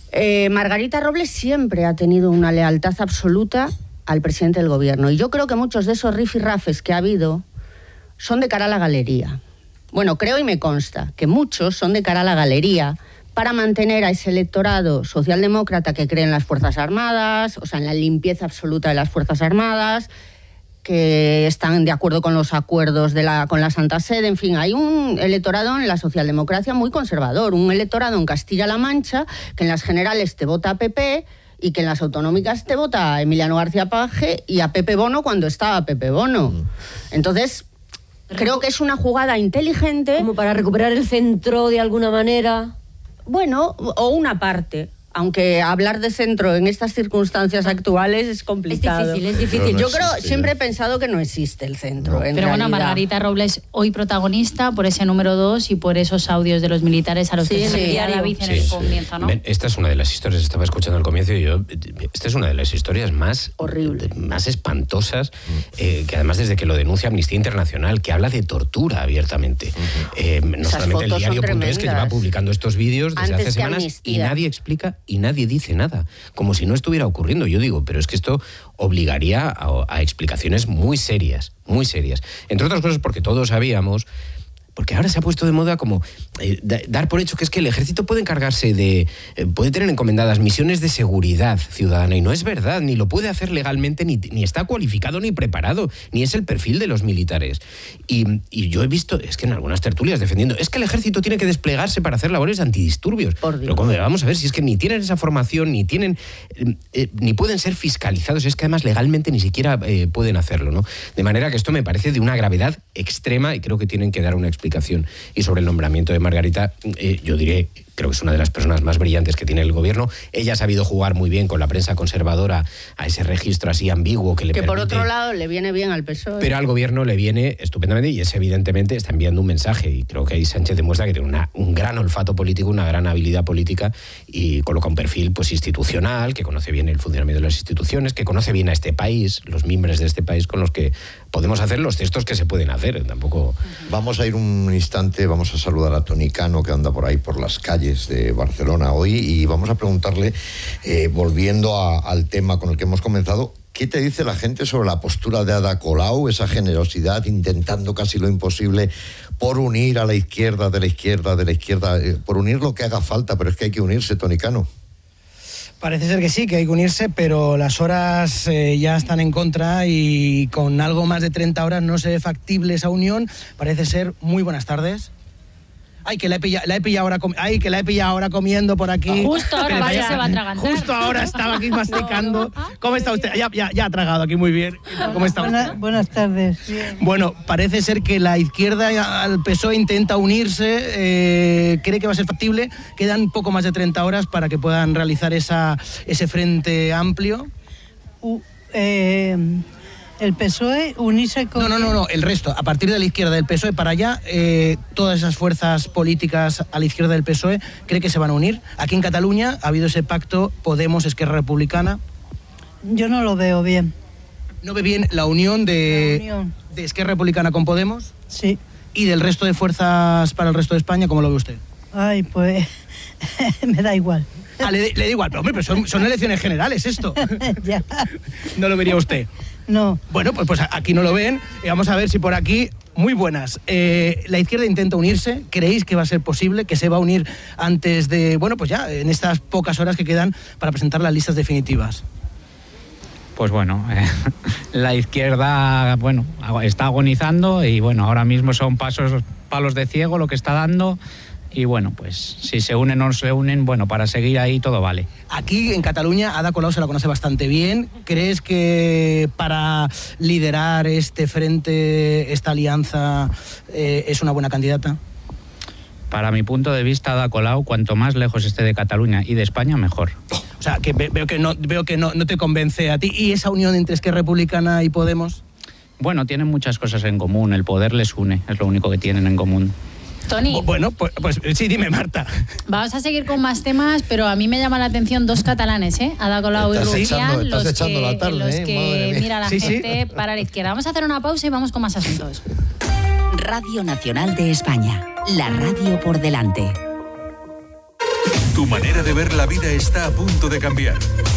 Margarita Robles siempre ha tenido una lealtad absoluta al presidente del gobierno. Y yo creo que muchos de esos rifirrafes que ha habido son de cara a la galería. Bueno, creo y me consta que muchos son de cara a la galería para mantener a ese electorado socialdemócrata que cree en las Fuerzas Armadas, o sea, en la limpieza absoluta de las Fuerzas Armadas, que están de acuerdo con los acuerdos con la Santa Sede. En fin, hay un electorado en la socialdemocracia muy conservador, un electorado en Castilla-La Mancha que en las generales te vota a PP y que en las autonómicas te vota a Emiliano García Paje y a Pepe Bono cuando estaba Pepe Bono. Entonces, creo que es una jugada inteligente. Como para recuperar el centro de alguna manera. Bueno, o una parte. Aunque hablar de centro en estas circunstancias actuales es complicado. Es difícil. Yo siempre he pensado que no existe el centro. Pero bueno, Margarita Robles hoy protagonista por ese número 2 y por esos audios de los militares a los que se refería David en el comienzo, ¿no? Esta es una de las historias, estaba escuchando al comienzo y esta es una de las historias más horribles, más espantosas, que además desde que lo denuncia Amnistía Internacional, que habla de tortura abiertamente. No solamente el diario.es, que lleva publicando estos vídeos desde hace semanas y nadie explica y nadie dice nada, como si no estuviera ocurriendo. Yo digo, pero es que esto obligaría a explicaciones muy serias, entre otras cosas porque todos sabíamos, porque ahora se ha puesto de moda como dar por hecho que es que el ejército puede encargarse puede tener encomendadas misiones de seguridad ciudadana, y no es verdad, ni lo puede hacer legalmente, ni está cualificado ni preparado, ni es el perfil de los militares. Y yo he visto, es que en algunas tertulias defendiendo, es que el ejército tiene que desplegarse para hacer labores de antidisturbios. Pero vamos a ver, si es que ni tienen esa formación, ni pueden ser fiscalizados, es que además legalmente ni siquiera pueden hacerlo, ¿no? De manera que esto me parece de una gravedad extrema y creo que tienen que dar una explicación. Y sobre el nombramiento de Margarita, yo diré, creo que es una de las personas más brillantes que tiene el gobierno. Ella ha sabido jugar muy bien con la prensa conservadora a ese registro así ambiguo que le permite... por otro lado le viene bien al PSOE. Pero al gobierno le viene estupendamente, y es evidentemente, está enviando un mensaje, y creo que ahí Sánchez demuestra que tiene un gran olfato político, una gran habilidad política, y coloca un perfil pues institucional, que conoce bien el funcionamiento de las instituciones, que conoce bien a este país, los miembros de este país con los que podemos hacer los textos que se pueden hacer. Tampoco... Vamos a ir un instante, vamos a saludar a Toni Cano, que anda por ahí por las calles de Barcelona hoy, y vamos a preguntarle, volviendo al tema con el que hemos comenzado, ¿qué te dice la gente sobre la postura de Ada Colau, esa generosidad, intentando casi lo imposible por unir a la izquierda, de la izquierda, por unir lo que haga falta? Pero es que hay que unirse, Toni Cano. Parece ser que sí, que hay que unirse, pero las horas ya están en contra y con algo más de 30 horas no se ve factible esa unión. Parece ser. Muy buenas tardes. Ay, que la he pillado ahora comiendo por aquí. Justo ahora se va a atragantar. Justo ahora estaba aquí masticando. ¿Cómo está usted? Ya ha tragado aquí, muy bien. ¿Cómo está usted? Buenas tardes. Bien. Bueno, parece ser que la izquierda al PSOE intenta unirse, cree que va a ser factible. Quedan poco más de 30 horas para que puedan realizar ese frente amplio. El PSOE unirse con... No, el resto, a partir de la izquierda del PSOE para allá, todas esas fuerzas políticas a la izquierda del PSOE cree que se van a unir. Aquí en Cataluña ha habido ese pacto Podemos-Esquerra Republicana. Yo no lo veo bien. ¿No ve bien la unión de Esquerra Republicana con Podemos? Sí. ¿Y del resto de fuerzas para el resto de España, cómo lo ve usted? Ay, pues me da igual. Le da igual, pero hombre, son elecciones generales esto. Ya. ¿No lo vería usted? No. Bueno, pues aquí no lo ven. Vamos a ver si por aquí... Muy buenas. La izquierda intenta unirse. ¿Creéis que va a ser posible? ¿Que se va a unir antes de... Bueno, pues ya, en estas pocas horas que quedan para presentar las listas definitivas? Pues bueno, la izquierda, bueno, está agonizando y bueno, ahora mismo son palos de ciego lo que está dando. Y bueno, pues si se unen o no se unen, bueno, para seguir ahí todo vale. Aquí en Cataluña, Ada Colau se la conoce bastante bien. ¿Crees que para liderar este frente, esta alianza, es una buena candidata? Para mi punto de vista, Ada Colau, cuanto más lejos esté de Cataluña y de España, mejor. O sea, que veo que no te convence a ti. ¿Y esa unión entre Esquerra Republicana y Podemos? Bueno, tienen muchas cosas en común. El poder les une, es lo único que tienen en común. Toni. Bueno, pues sí, dime, Marta. Vamos a seguir con más temas, pero a mí me llama la atención dos catalanes, Ada Colau y Rufián, los que mira la gente para la izquierda. Vamos a hacer una pausa y vamos con más asuntos. Radio Nacional de España, la radio por delante. Tu manera de ver la vida está a punto de cambiar.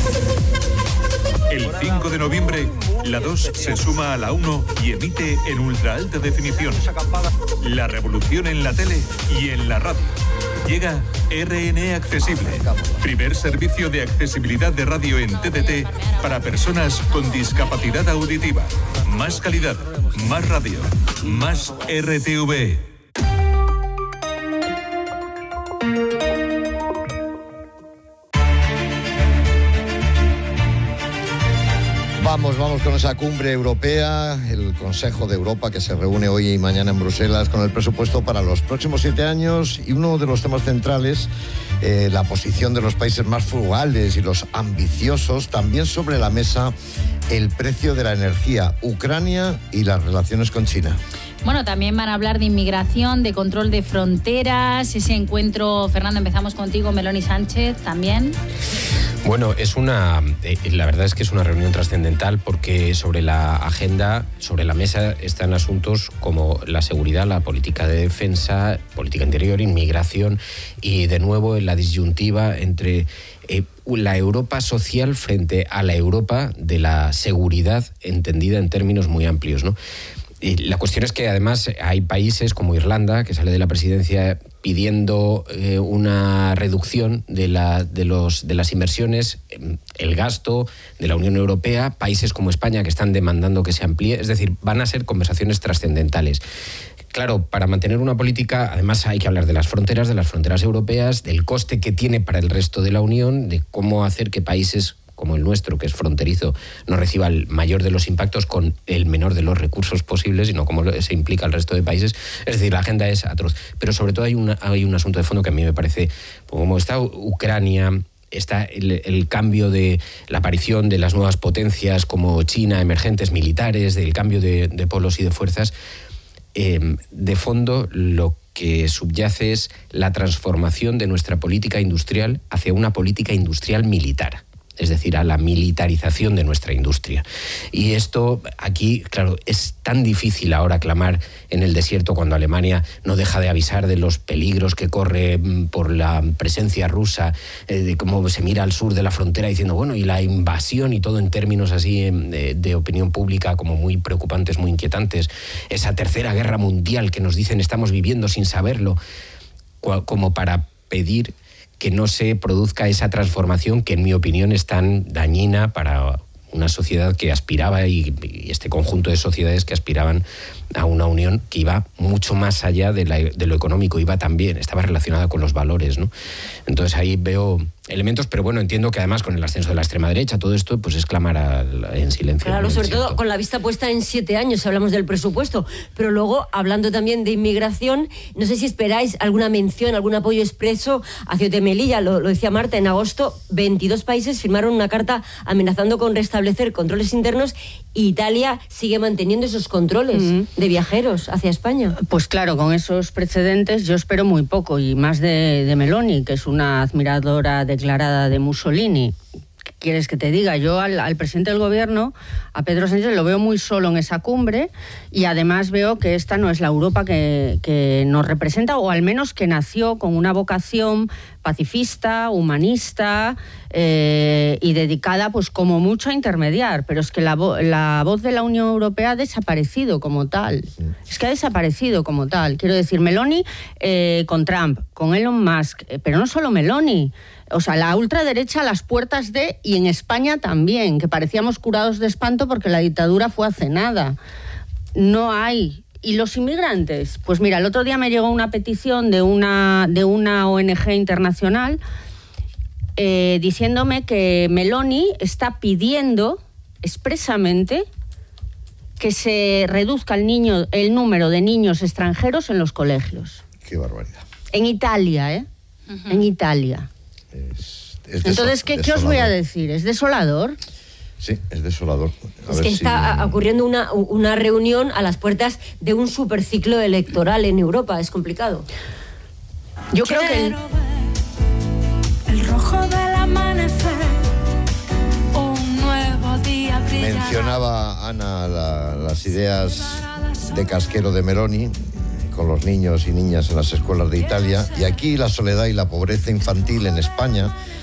El 5 de noviembre, la 2 se suma a la 1 y emite en ultra alta definición. La revolución en la tele y en la radio. Llega RN Accesible, primer servicio de accesibilidad de radio en TDT para personas con discapacidad auditiva. Más calidad, más radio, más RTV. Vamos con esa cumbre europea, el Consejo de Europa que se reúne hoy y mañana en Bruselas con el presupuesto para los próximos 7 años y uno de los temas centrales, la posición de los países más frugales y los ambiciosos, también sobre la mesa el precio de la energía, Ucrania y las relaciones con China. Bueno, también van a hablar de inmigración, de control de fronteras, ese encuentro, Fernando, empezamos contigo, Meloni Sánchez, también. Bueno, la verdad es que es una reunión trascendental porque sobre la agenda, sobre la mesa están asuntos como la seguridad, la política de defensa, política interior, inmigración y de nuevo en la disyuntiva entre la Europa social frente a la Europa de la seguridad entendida en términos muy amplios, ¿no? Y la cuestión es que además hay países como Irlanda, que sale de la presidencia pidiendo una reducción de las inversiones, el gasto de la Unión Europea, países como España que están demandando que se amplíe, es decir, van a ser conversaciones trascendentales. Claro, para mantener una política, además hay que hablar de las fronteras europeas, del coste que tiene para el resto de la Unión, de cómo hacer que países como el nuestro, que es fronterizo, no reciba el mayor de los impactos con el menor de los recursos posibles, sino cómo se implica el resto de países. Es decir, la agenda es atroz. Pero sobre todo hay un asunto de fondo que a mí me parece, como está Ucrania, está el cambio de la aparición de las nuevas potencias como China, emergentes militares, del cambio de polos y de fuerzas. De fondo, lo que subyace es la transformación de nuestra política industrial hacia una política industrial militar. Es decir, a la militarización de nuestra industria. Y esto aquí, claro, es tan difícil ahora clamar en el desierto cuando Alemania no deja de avisar de los peligros que corre por la presencia rusa, de cómo se mira al sur de la frontera diciendo, bueno, y la invasión y todo en términos así de opinión pública como muy preocupantes, muy inquietantes. Esa tercera guerra mundial que nos dicen estamos viviendo sin saberlo, como para pedir que no se produzca esa transformación que en mi opinión es tan dañina para una sociedad que aspiraba y este conjunto de sociedades que aspiraban a una unión que iba mucho más allá de lo económico, estaba relacionada con los valores, ¿no? Entonces ahí veo elementos, pero bueno, entiendo que además con el ascenso de la extrema derecha, todo esto pues es clamar en silencio. Claro, sobre todo con la vista puesta en 7 años, hablamos del presupuesto, pero luego hablando también de inmigración, no sé si esperáis alguna mención, algún apoyo expreso a Ceuta y Melilla, lo decía Marta, en agosto 22 países firmaron una carta amenazando con restablecer controles internos y Italia sigue manteniendo esos controles de viajeros hacia España. Pues claro, con esos precedentes yo espero muy poco y más de Meloni, que es una admiradora declarada de Mussolini. ¿Qué quieres que te diga? Yo al presidente del gobierno, a Pedro Sánchez, lo veo muy solo en esa cumbre y además veo que esta no es la Europa que nos representa, o al menos que nació con una vocación pacifista, humanista y dedicada pues como mucho a intermediar, pero es que la voz de la Unión Europea ha desaparecido como tal. Es que ha desaparecido como tal. Quiero decir, Meloni con Trump, con Elon Musk, pero no solo Meloni. O sea, la ultraderecha a las puertas de... Y en España también, que parecíamos curados de espanto porque la dictadura fue hace nada. No hay... ¿Y los inmigrantes? Pues mira, el otro día me llegó una petición de una ONG internacional diciéndome que Meloni está pidiendo expresamente que se reduzca el número de niños extranjeros en los colegios. Qué barbaridad. En Italia, ¿eh? En Italia. Entonces, ¿qué os voy a decir? ¿Es desolador? Sí, es desolador. Es que está ocurriendo una reunión a las puertas de un superciclo electoral en Europa. Es complicado. Yo creo que el rojo del amanecer, un nuevo día brillará. Mencionaba Ana las ideas de casquero de Meloni, con los niños y niñas en las escuelas de Italia, y aquí la soledad y la pobreza infantil en España